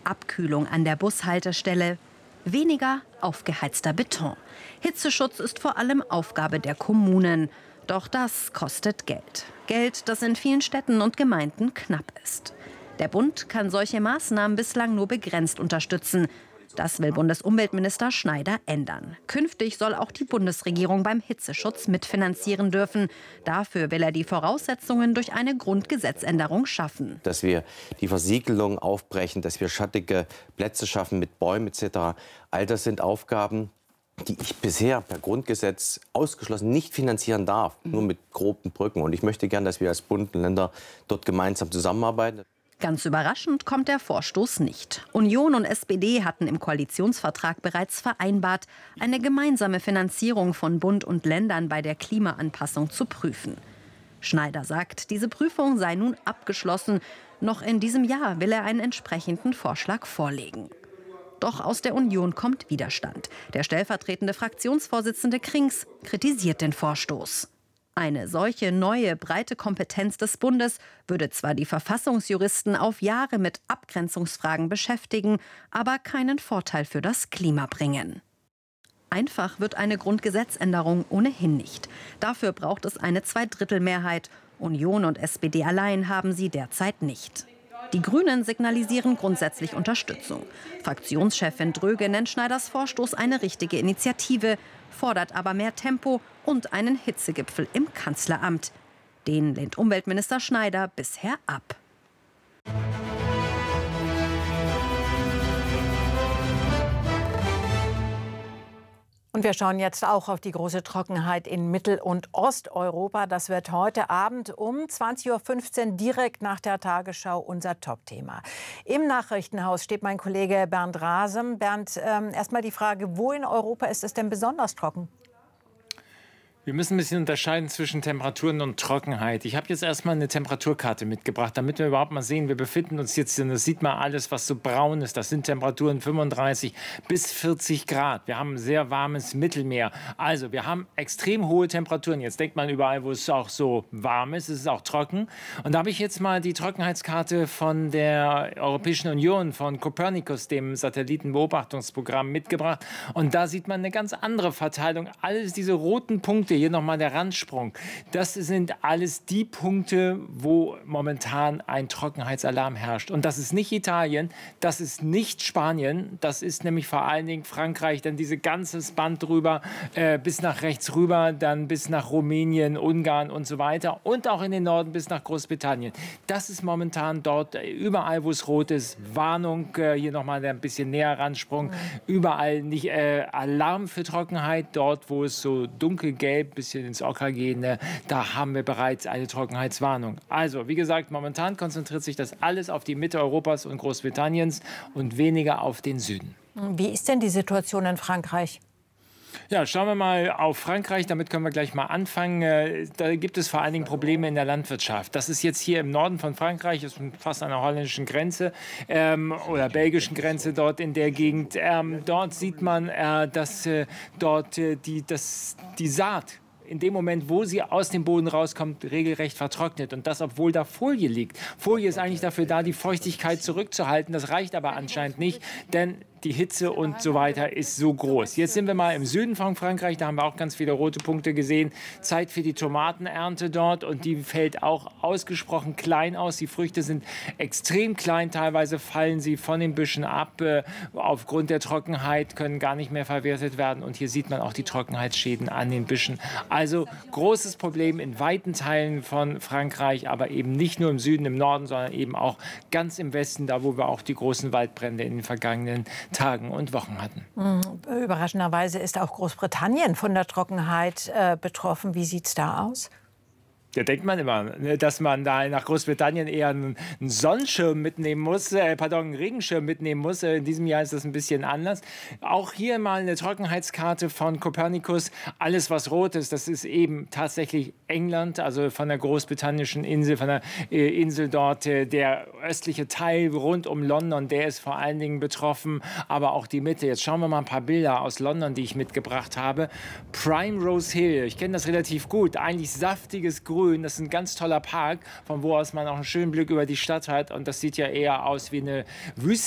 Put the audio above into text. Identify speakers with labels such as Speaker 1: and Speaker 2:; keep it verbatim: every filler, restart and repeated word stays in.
Speaker 1: Abkühlung an der Bushaltestelle, weniger aufgeheizter Beton. Hitzeschutz ist vor allem Aufgabe der Kommunen. Doch das kostet Geld. Geld, das in vielen Städten und Gemeinden knapp ist. Der Bund kann solche Maßnahmen bislang nur begrenzt unterstützen. Das will Bundesumweltminister Schneider ändern. Künftig soll auch die Bundesregierung beim Hitzeschutz mitfinanzieren dürfen. Dafür will er die Voraussetzungen durch eine Grundgesetzänderung schaffen.
Speaker 2: Dass wir die Versiegelung aufbrechen, dass wir schattige Plätze schaffen mit Bäumen et cetera. All das sind Aufgaben, die ich bisher per Grundgesetz ausgeschlossen nicht finanzieren darf, nur mit groben Brücken. Und ich möchte gern, dass wir als Bund und Länder dort gemeinsam zusammenarbeiten.
Speaker 1: Ganz überraschend kommt der Vorstoß nicht. Union und S P D hatten im Koalitionsvertrag bereits vereinbart, eine gemeinsame Finanzierung von Bund und Ländern bei der Klimaanpassung zu prüfen. Schneider sagt, diese Prüfung sei nun abgeschlossen. Noch in diesem Jahr will er einen entsprechenden Vorschlag vorlegen. Doch aus der Union kommt Widerstand. Der stellvertretende Fraktionsvorsitzende Krings kritisiert den Vorstoß. Eine solche neue, breite Kompetenz des Bundes würde zwar die Verfassungsjuristen auf Jahre mit Abgrenzungsfragen beschäftigen, aber keinen Vorteil für das Klima bringen. Einfach wird eine Grundgesetzänderung ohnehin nicht. Dafür braucht es eine Zweidrittelmehrheit. Union und S P D allein haben sie derzeit nicht. Die Grünen signalisieren grundsätzlich Unterstützung. Fraktionschefin Dröge nennt Schneiders Vorstoß eine richtige Initiative, fordert aber mehr Tempo und einen Hitzegipfel im Kanzleramt. Den lehnt Umweltminister Schneider bisher ab.
Speaker 3: Und wir schauen jetzt auch auf die große Trockenheit in Mittel- und Osteuropa. Das wird heute Abend um zwanzig Uhr fünfzehn direkt nach der Tagesschau unser Topthema. Im Nachrichtenhaus steht mein Kollege Bernd Rasem. Bernd, ähm, erst mal die Frage, wo in Europa ist es denn besonders trocken?
Speaker 4: Wir müssen ein bisschen unterscheiden zwischen Temperaturen und Trockenheit. Ich habe jetzt erstmal eine Temperaturkarte mitgebracht, damit wir überhaupt mal sehen, wir befinden uns jetzt, das sieht man alles, was so braun ist. Das sind Temperaturen fünfunddreißig bis vierzig Grad. Wir haben ein sehr warmes Mittelmeer. Also wir haben extrem hohe Temperaturen. Jetzt denkt man überall, wo es auch so warm ist, es ist auch trocken. Und da habe ich jetzt mal die Trockenheitskarte von der Europäischen Union, von Copernicus, dem Satellitenbeobachtungsprogramm, mitgebracht. Und da sieht man eine ganz andere Verteilung. Alles diese roten Punkte, hier nochmal der Randsprung. Das sind alles die Punkte, wo momentan ein Trockenheitsalarm herrscht. Und das ist nicht Italien, das ist nicht Spanien, das ist nämlich vor allen Dingen Frankreich, dann dieses ganze Band drüber, äh, bis nach rechts rüber, dann bis nach Rumänien, Ungarn und so weiter und auch in den Norden bis nach Großbritannien. Das ist momentan dort, überall wo es rot ist, Warnung, äh, hier nochmal ein bisschen näher Randsprung, mhm. überall nicht äh, Alarm für Trockenheit, dort wo es so dunkelgelb bisschen ins Ocker gehen, da haben wir bereits eine Trockenheitswarnung. Also, wie gesagt, momentan konzentriert sich das alles auf die Mitte Europas und Großbritanniens und weniger auf den Süden.
Speaker 3: Wie ist denn die Situation in Frankreich?
Speaker 4: Ja, schauen wir mal auf Frankreich. Damit können wir gleich mal anfangen. Da gibt es vor allen Dingen Probleme in der Landwirtschaft. Das ist jetzt hier im Norden von Frankreich, ist fast an der holländischen Grenze ähm, oder belgischen Grenze dort in der Gegend. Ähm, dort sieht man, äh, dass äh, dort äh, die, das, die Saat in dem Moment, wo sie aus dem Boden rauskommt, regelrecht vertrocknet. Und das, obwohl da Folie liegt. Folie ist eigentlich dafür da, die Feuchtigkeit zurückzuhalten. Das reicht aber anscheinend nicht, denn die Hitze und so weiter ist so groß. Jetzt sind wir mal im Süden von Frankreich, da haben wir auch ganz viele rote Punkte gesehen. Zeit für die Tomatenernte dort und die fällt auch ausgesprochen klein aus. Die Früchte sind extrem klein, teilweise fallen sie von den Büschen ab. Äh, aufgrund der Trockenheit können gar nicht mehr verwertet werden und hier sieht man auch die Trockenheitsschäden an den Büschen. Also großes Problem in weiten Teilen von Frankreich, aber eben nicht nur im Süden, im Norden, sondern eben auch ganz im Westen, da wo wir auch die großen Waldbrände in den vergangenen Tagen und Wochen hatten.
Speaker 3: Überraschenderweise ist auch Großbritannien von der Trockenheit äh, betroffen. Wie sieht es da aus?
Speaker 4: Da denkt man immer, dass man da nach Großbritannien eher einen Sonnenschirm mitnehmen muss, äh, pardon, einen Regenschirm mitnehmen muss. In diesem Jahr ist das ein bisschen anders. Auch hier mal eine Trockenheitskarte von Copernicus. Alles, was rot ist, das ist eben tatsächlich England, also von der großbritannischen Insel, von der äh, Insel dort. Äh, der östliche Teil rund um London, der ist vor allen Dingen betroffen, aber auch die Mitte. Jetzt schauen wir mal ein paar Bilder aus London, die ich mitgebracht habe. Primrose Hill, ich kenne das relativ gut. Eigentlich saftiges Grün. Das ist ein ganz toller Park, von wo aus man auch einen schönen Blick über die Stadt hat. Und das sieht ja eher aus wie eine Wüste.